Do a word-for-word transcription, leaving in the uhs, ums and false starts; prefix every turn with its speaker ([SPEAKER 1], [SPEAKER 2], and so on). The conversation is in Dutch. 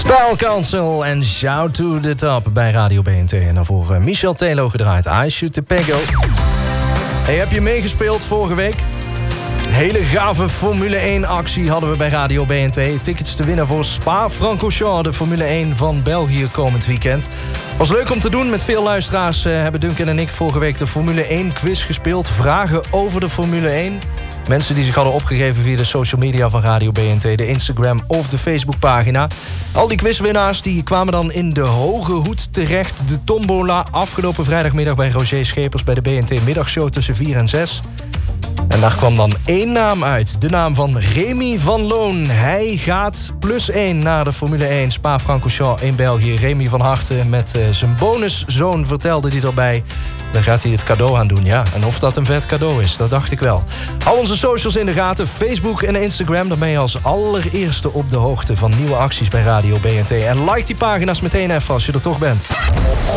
[SPEAKER 1] Style Council en Shout to the Top bij Radio B N T. En daarvoor uh, Michel Telo gedraaid. I Shoot the Pego. Hey, heb je meegespeeld vorige week? Hele gave Formule één actie hadden we bij Radio B N T. Tickets te winnen voor Spa-Francorchamps, de Formule één van België komend weekend. Was leuk om te doen. Met veel luisteraars uh, hebben Duncan en ik vorige week de Formule één quiz gespeeld. Vragen over de Formule één. Mensen die zich hadden opgegeven via de social media van Radio B N T, de Instagram of de Facebookpagina. Al die quizwinnaars die kwamen dan in de hoge hoed terecht. De tombola afgelopen vrijdagmiddag bij Roger Schepers bij de B N T middagshow tussen vier en zes. En daar kwam dan één naam uit. De naam van Remy van Loon. Hij gaat plus één naar de Formule één Spa-Francorchamps in België. Remy van harte met uh, zijn bonuszoon vertelde hij erbij. Dan gaat hij het cadeau aan doen, ja. En of dat een vet cadeau is, dat dacht ik wel. Hou onze socials in de gaten, Facebook en Instagram. Dan ben je als allereerste op de hoogte van nieuwe acties bij Radio B N T. En like die pagina's meteen even als je er toch bent.